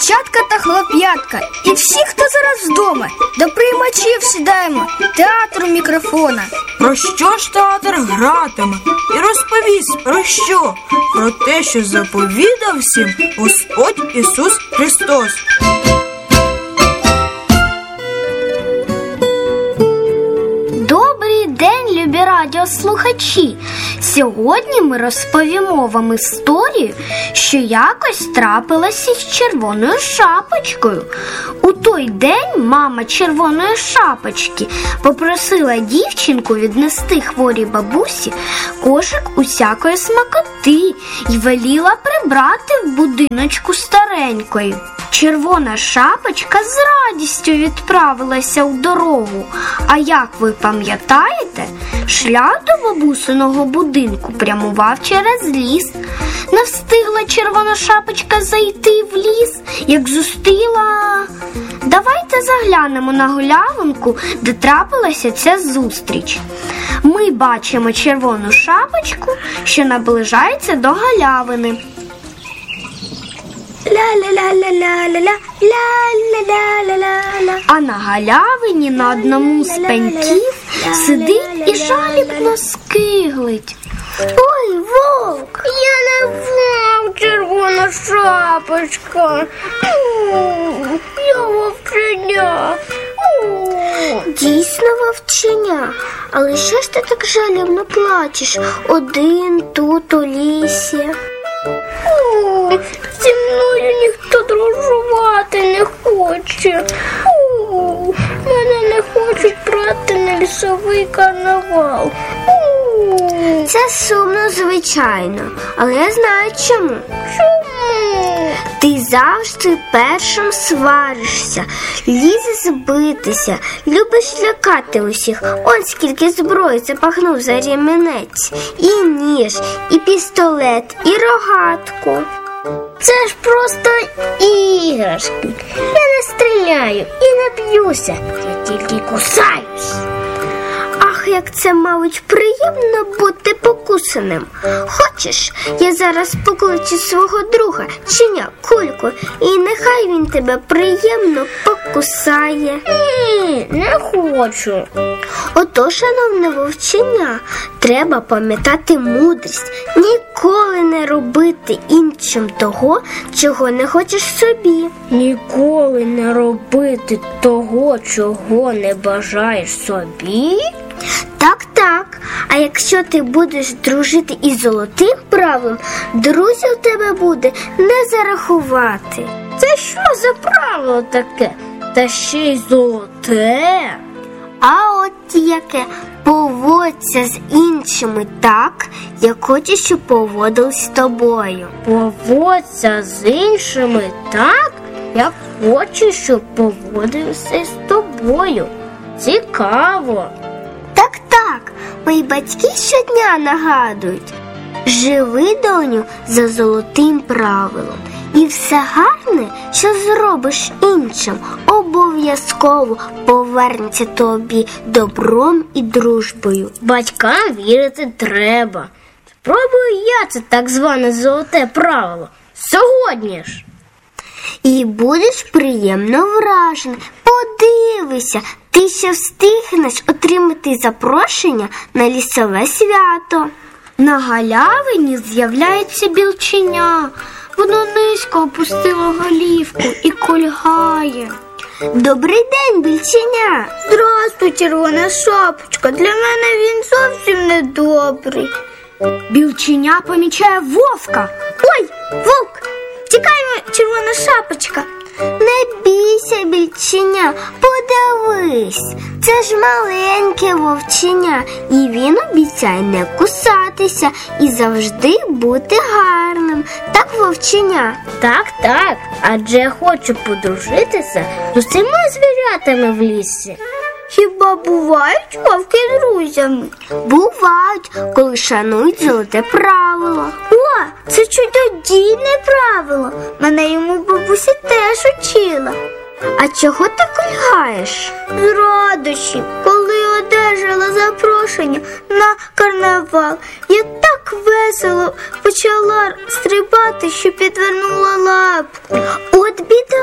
дівчатка та хлоп'ятка, і всі, хто зараз вдома, до приймачів сідаємо, театру мікрофона. Про що ж театр гратиме? І розповість про що? Про те, що заповідав всім Господь Ісус Христос. Добрий день, любі радіослухачі! Сьогодні ми розповімо вам історію, що якось трапилася із Червоною шапочкою. У той день мама Червоної шапочки попросила дівчинку віднести хворій бабусі кошик усякої смакоти й веліла прибрати в будиночку старенької. Червона шапочка з радістю відправилася у дорогу. А як ви пам'ятаєте, шлях до бабусиного будинку прямував через ліс. Не встигла Червона шапочка зайти в ліс, як зустріла... Давайте заглянемо на галявинку, де трапилася ця зустріч. Ми бачимо Червону шапочку, що наближається до галявини. Ля-ля-ля-ля-ля-ля-ля-ля-ля-ля. А на галявині на одному з пеньків сидить і жалібно скиглить. Ой, вовк! Я не вовк, Червона шапочка. Я вовченя. Дійсно вовченя. Але що ж ти так жалібно плачеш? Один тут у лісі. Зі мною ніхто дружувати не хоче. Мене не хочуть брати на лісовий карнавал. Це сумно, звичайно, але я знаю чому. Чому? Ти завжди першим сваришся, лізеш битися, любиш лякати усіх. Он скільки зброї запахнув за ремінець. І ніж, і пістолет, і рогатку. Це ж просто іграшки. Я не стріляю і не б'юся. Я тільки кусаюсь. Ах, як це, мабуть, приємно бути покусаним. Хочеш, я зараз покличу свого друга, Чиня Кульку, і нехай він тебе приємно покусає. Ні, не хочу. Ото, шановне вовченя, треба пам'ятати мудрість. Ніколи не робити іншим того, чого не хочеш собі. Ніколи не робити того, чого не бажаєш собі? Так. А якщо ти будеш дружити із золотим правилом, друзів у тебе буде не зарахувати. Це що за правило таке? Та ще й золоте? А от яке: поводься з іншими так, як хочеш, щоб поводились з тобою. Поводься з іншими так, як хочеш, щоб поводився з тобою. Цікаво. Так, мої батьки щодня нагадують: живи, доню, за золотим правилом. І все гарне, що зробиш іншим, обов'язково повернеться тобі добром і дружбою. Батькам вірити треба. Спробую я це так зване золоте правило. Сьогодні ж. І будеш приємно вражений. Подивися, ти ще встигнеш отримати запрошення на лісове свято. На галявині з'являється білченя. Воно низько опустило голівку і кульгає. Добрий день, білченя. Здрастуй, Червона шапочка, для мене він зовсім не добрий. Білченя помічає вовка. Ой, вовк, тікаймо, Червона шапочка. Не бійся, білченя, подивись. Це ж маленьке вовченя, і він обіцяє не кусатися і завжди бути гарним. Так, вовченя? Так, адже я хочу подружитися з усіма звірятами в лісі. Хіба бувають вовки друзями? Бувають, коли шанують золоте правило. О, це чудодійне правило. Мене йому бабуся теж учила. А чого ти кульгаєш? З радощів, коли одержала запрошення на карнавал. Я так весело почала стрибати, що підвернула лапку. От біда.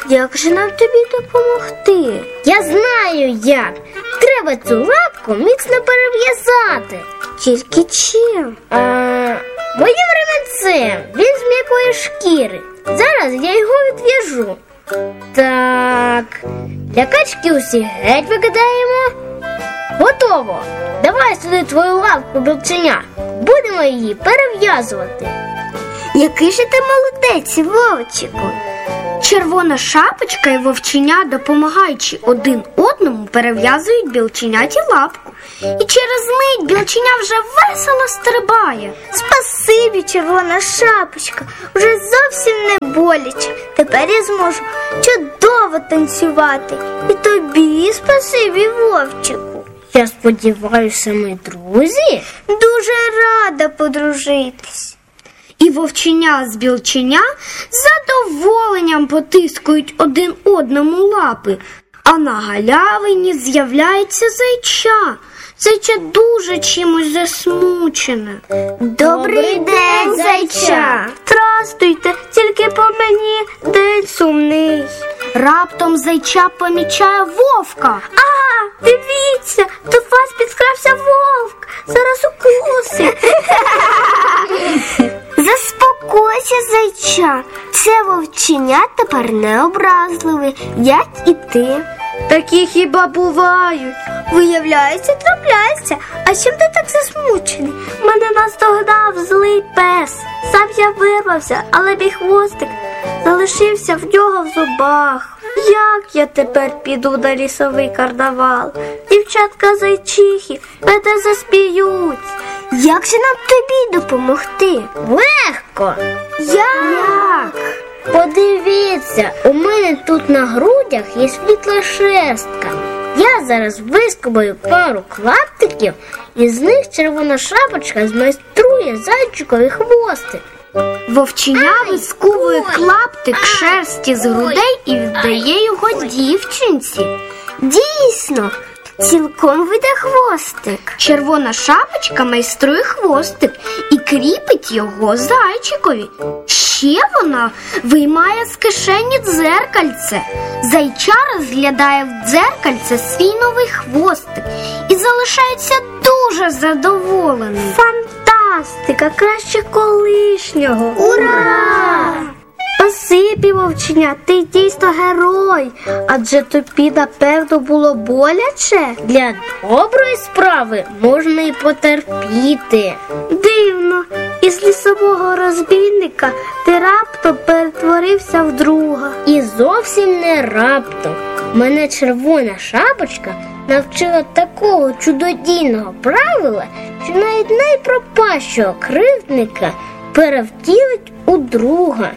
Як же нам тобі допомогти? Я знаю як. Треба цю лапку міцно перев'язати. Тільки чим? Моїм ремінцем. Він з м'якої шкіри. Зараз я його відв'яжу. Так, для качки усі геть викидаємо. Готово. Давай сюди твою лапку, білченя. Будемо її перев'язувати. Який же ти молодець, Вовчику. Червона шапочка і вовченя, допомагаючи один одному, перев'язують білченяті лапку. І через мить білченя вже весело стрибає. Спасибі, червона шапочка, вже зовсім не боляче. Тепер я зможу чудово танцювати. І тобі спасибі, Вовчику. Я сподіваюся, ми друзі. Дуже рада подружитись. І вовченя з білченя з задоволенням потискують один одному лапи. А на галявині з'являється зайча. Зайча дуже чимось засмучене. Добрий день, зайча. Здрастуйте, тільки по мені день сумний. Раптом зайча помічає вовка. Дивіться, до вас підкрався вовк. Зараз укусить. Заспокойся, зайча. Це вовченя тепер не образливе, як і ти. Такі хіба бувають? Виявляється, трапляється. А чим ти так засмучений? Мене наздогнав злий пес. Сам я вирвався, але мій хвостик залишився в нього в зубах. Як я тепер піду на лісовий карнавал? Дівчатка зайчихи мене засміють. Як же нам тобі допомогти? Легко. Як? Подивіться, у мене тут на грудях є світла шерстка. Я зараз вискубаю пару клаптиків, і з них червона шапочка змайструє зайчикові хвостик. Вовченя вискубує клаптик шерсті з грудей і віддає його дівчинці. Дійсно, цілком вийде хвостик. Червона шапочка майструє хвостик і кріпить його зайчикові. Ще вона виймає з кишені дзеркальце. Зайча розглядає в дзеркальце свій новий хвостик і залишається дуже задоволений. Фантастика, краще колишнього. Ура! Спасибі, вовченя, ти дійсно герой. Адже тобі, напевно, було боляче. Для доброї справи можна і потерпіти. Дивно, із лісового розбійника ти раптом перетворився в друга. І зовсім не раптом. Мене червона шапочка навчила такого чудодійного правила, що навіть найпропащого кривдника перевтілить у друга.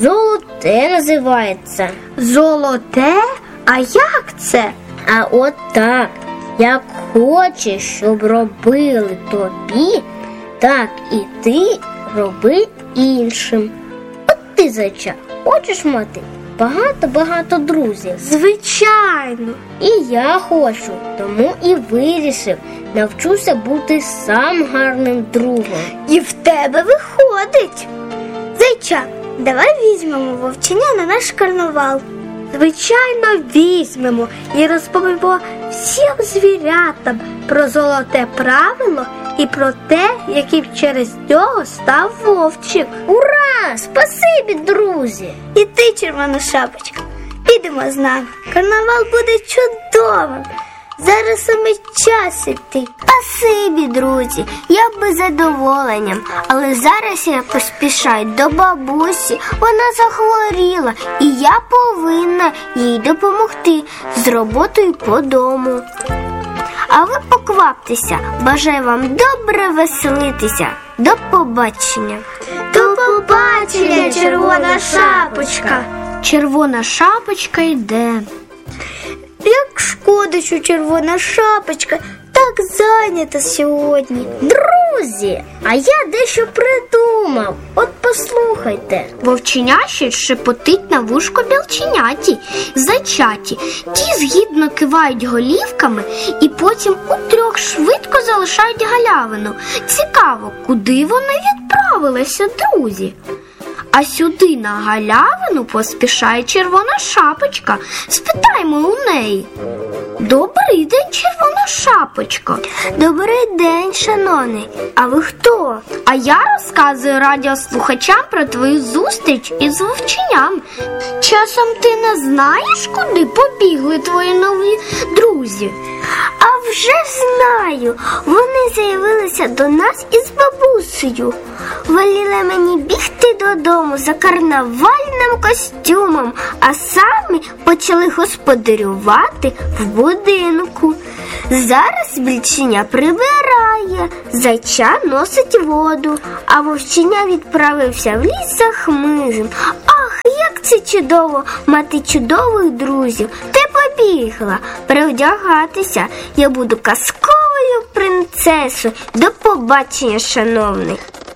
Золоте називається. Золоте? А як це? А от так, як хочеш, щоб робили тобі, так і ти роби іншим. От ти, зайча, хочеш мати багато-багато друзів? Звичайно. І я хочу, тому і вирішив, навчуся бути сам гарним другом. І в тебе виходить. Зайча, давай візьмемо вовченя на наш карнавал. Звичайно, візьмемо і розповімо всім звірятам про золоте правило і про те, яким через нього став вовчик. Ура! Спасибі, друзі! І ти, червона шапочка, підемо з нами. Карнавал буде чудовим. Зараз саме час іти. Спасибі, друзі, я б із задоволенням. Але зараз я поспішаю до бабусі. Вона захворіла, і я повинна їй допомогти з роботою по дому. А ви покваптеся. Бажаю вам добре веселитися. До побачення. До побачення, червона шапочка. Червона шапочка йде. Як шкода, що червона шапочка так зайнята сьогодні. Друзі, а я дещо придумав. От послухайте. Вовченя ще шепотить на вушко білченяті, зайчаті. Ті згідно кивають голівками і потім утрьох швидко залишають галявину. Цікаво, куди вони відправилися, друзі? А сюди на галявину поспішає Червона Шапочка. Спитаймо у неї. Добрий день, Червона Шапочко. Добрий день, шановний. А ви хто? А я розказую радіослухачам про твою зустріч із вовченям. Часом ти не знаєш, куди побігли твої нові друзі? А вже знаю. Вони заявилися до нас із бабусею. Воліли мені бігти додому за карнавальним костюмом, а самі почали господарювати в будинку. Зараз більченя прибирає, зайча носить воду, а вовченя відправився в ліс за хмизом. Ах, як це чудово мати чудових друзів. Ти побігла переодягатися. Я буду казковою принцесою. До побачення, шановний.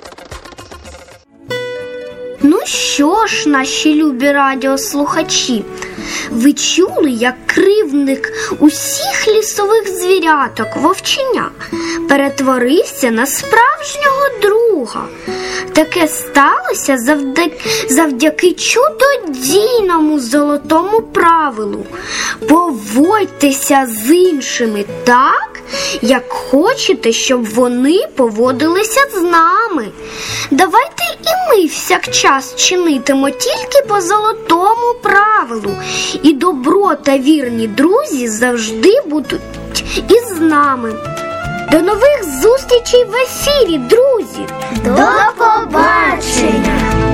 Ну що ж, наші любі радіослухачі, ви чули, як кривдник усіх лісових звіряток, вовченя, перетворився на справжнього друга. Таке сталося завдяки чудодійному золотому правилу. Поводьтеся з іншими так, як хочете, щоб вони поводилися з нами. Давайте і ми всякчас чинитимо тільки по золотому правилу, і добро та вірні друзі завжди будуть із нами. До нових зустрічей в ефірі, друзі! До побачення!